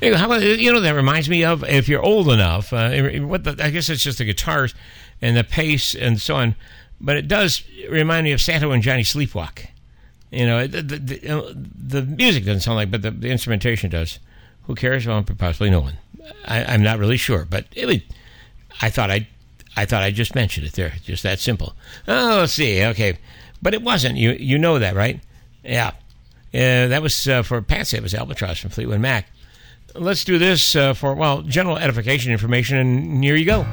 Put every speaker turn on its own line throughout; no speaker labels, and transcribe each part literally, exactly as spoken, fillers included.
Hey, how about, you know, that reminds me of, if you're old enough, uh, what the, I guess it's just the guitars and the pace and so on, but it does remind me of Santo and Johnny Sleepwalk. You know, the, the, the, the music doesn't sound like, but the, the instrumentation does. Who cares? Well, possibly no one. I, I'm not really sure, but it would, I thought I, I thought I just mentioned it there, just that simple. Oh, let's see, okay, but it wasn't. You you know that, right? Yeah, uh, that was uh, for Patsy. It was Albatross from Fleetwood Mac. Let's do this uh, for well, general edification information, and here you go.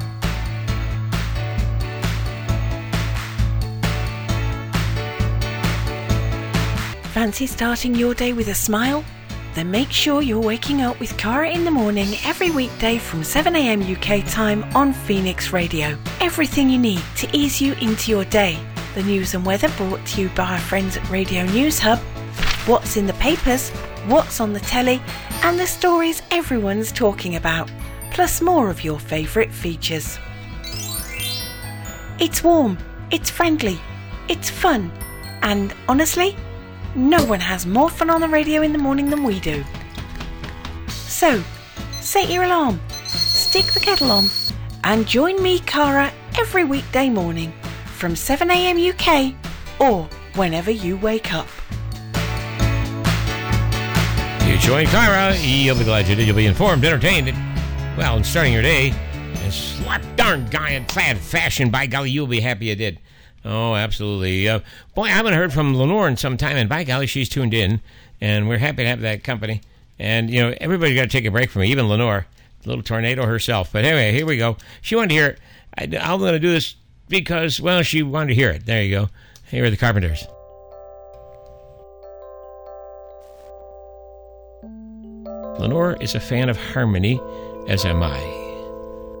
Fancy starting your day with a smile? Then make sure you're waking up with Cara in the morning every weekday from seven a.m. U K time on Phoenix Radio. Everything you need to ease you into your day. The news and weather brought to you by our friends at Radio News Hub. What's in the papers, what's on the telly, and the stories everyone's talking about. Plus more of your favourite features. It's warm, it's friendly, it's fun, and honestly, no one has more fun on the radio in the morning than we do. So, set your alarm, stick the kettle on, and join me, Cara, every weekday morning from seven a.m. U K or whenever you wake up.
You join Cara, you'll be glad you did. You'll be informed, entertained, and, well, and starting your day in slap darn guy in plaid fashion. By golly, you'll be happy you did. Oh, absolutely. Uh, boy, I haven't heard from Lenore in some time, and by golly, she's tuned in, and we're happy to have that company. And, you know, everybody's got to take a break from me, even Lenore, little tornado herself. But anyway, here we go. She wanted to hear it. I, I'm going to do this because, well, she wanted to hear it. There you go. Here are the Carpenters. Lenore is a fan of harmony, as am I.